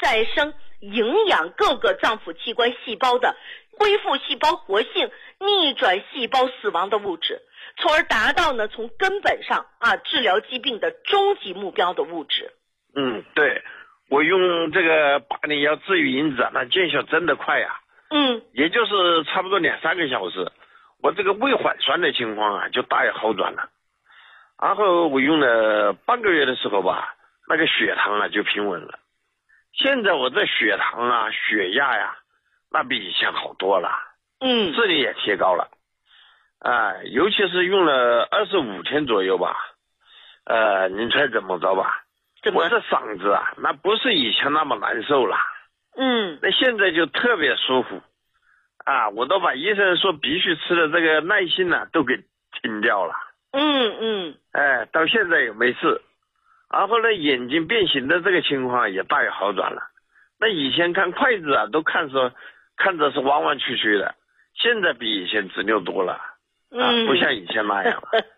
再生、营养各个脏腑器官细胞的恢复细胞活性、逆转细胞死亡的物质，从而达到呢从根本上治疗疾病的终极目标的物质。 对，我用这个801治愈因子那见效真的快呀。也就是差不多2-3个小时，我这个胃缓酸的情况就大有好转了。然后我用了半个月的时候吧，那个血糖就平稳了。现在我这血糖血压那比以前好多了。智力也提高了。尤其是用了25天左右吧。您猜怎么着吧？我这嗓子那不是以前那么难受了。那现在就特别舒服。我都把医生说必须吃的这个耐心都给停掉了。到现在也没事。然后呢，眼睛变形的这个情况也大有好转了。那以前看筷子都看着是弯弯曲曲的，现在比以前直溜多了。不像以前那样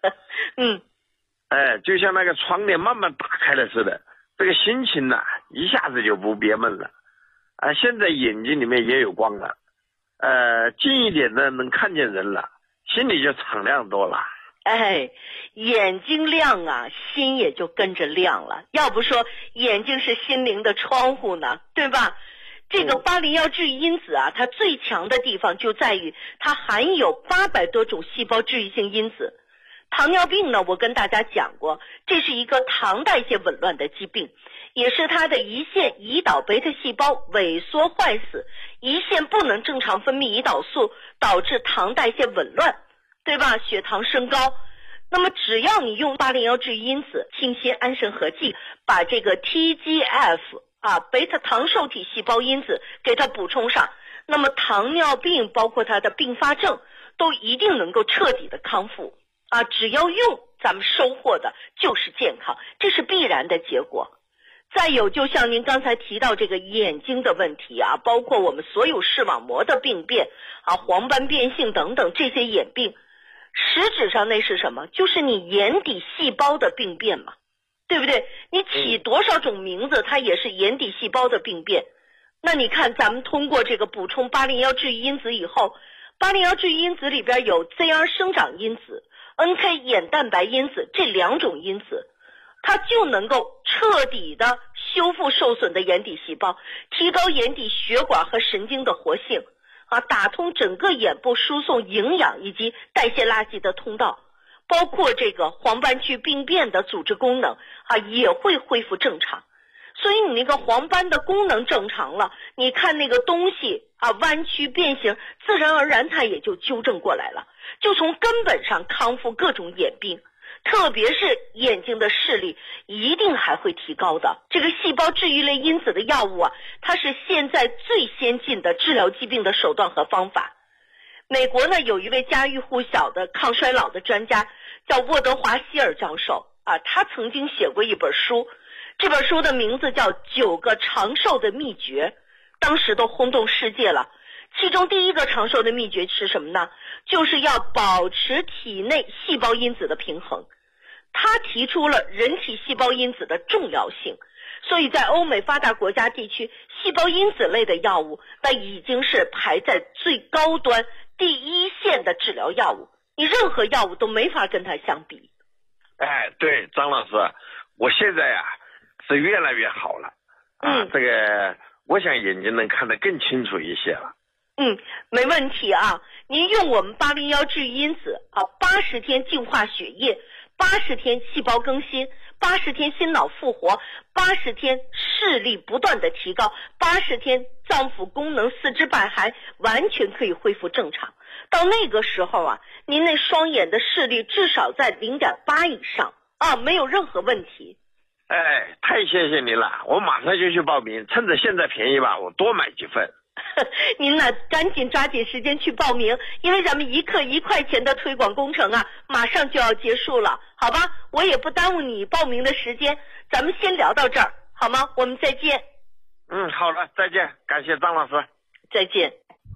了。就像那个窗帘慢慢打开了似的，这个心情一下子就不憋闷了。现在眼睛里面也有光了。近一点的能看见人了，心里就敞亮多了。 眼睛亮心也就跟着亮了。要不说眼睛是心灵的窗户呢，对吧？这个801治愈因子它最强的地方就在于它含有800多种细胞治愈性因子。糖尿病呢，我跟大家讲过，这是一个糖代谢紊乱的疾病，也是它的胰腺胰岛贝塔细胞萎缩坏死，胰腺不能正常分泌胰岛素，导致糖代谢紊乱，对吧？血糖升高。那么只要你用801治愈因子清锌安神合剂，把这个 TGF 贝塔糖受体细胞因子给它补充上，那么糖尿病包括它的并发症都一定能够彻底的康复。只要用，咱们收获的就是健康，这是必然的结果。再有，就像您刚才提到这个眼睛的问题包括我们所有视网膜的病变黄斑变性等等这些眼病，实质上那是什么？就是你眼底细胞的病变嘛，对不对？你起多少种名字，它也是眼底细胞的病变。那你看咱们通过这个补充801治愈因子以后，801治愈因子里边有 ZR 生长因子、NK 眼蛋白因子这2种因子，它就能够彻底的修复受损的眼底细胞，提高眼底血管和神经的活性打通整个眼部输送营养以及代谢垃圾的通道，包括这个黄斑区病变的组织功能也会恢复正常。所以你那个黄斑的功能正常了，你看那个东西弯曲变形，自然而然它也就纠正过来了，就从根本上康复各种眼病，特别是眼睛的视力一定还会提高的。这个细胞治愈类因子的药物它是现在最先进的治疗疾病的手段和方法。美国呢有一位家喻户晓的抗衰老的专家叫沃德华希尔教授他曾经写过一本书，这本书的名字叫《9个长寿的秘诀》，当时都轰动世界了。其中第一个长寿的秘诀是什么呢？就是要保持体内细胞因子的平衡。他提出了人体细胞因子的重要性，所以在欧美发达国家地区，细胞因子类的药物那已经是排在最高端第一线的治疗药物，你任何药物都没法跟它相比。 对，张老师，我现在是越来越好了。这个我想眼睛能看得更清楚一些了。 没问题您用我们801治愈因子80天净化血液，80天细胞更新，80天心脑复活，80天视力不断的提高，80天脏腑功能四肢百骸完全可以恢复正常。到那个时候您那双眼的视力至少在 0.8 以上没有任何问题。 太谢谢您了，我马上就去报名，趁着现在便宜吧，我多买几份。 您赶紧抓紧时间去报名，因为咱们1克1块钱的推广工程马上就要结束了，好吧？我也不耽误你报名的时间，咱们先聊到这儿，好吗？我们再见。 好了，再见，感谢张老师。 再见。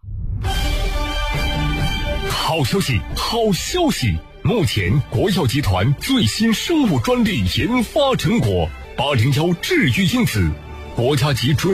好消息，好消息！目前国药集团最新生物专利研发成果801治愈因子，国家级准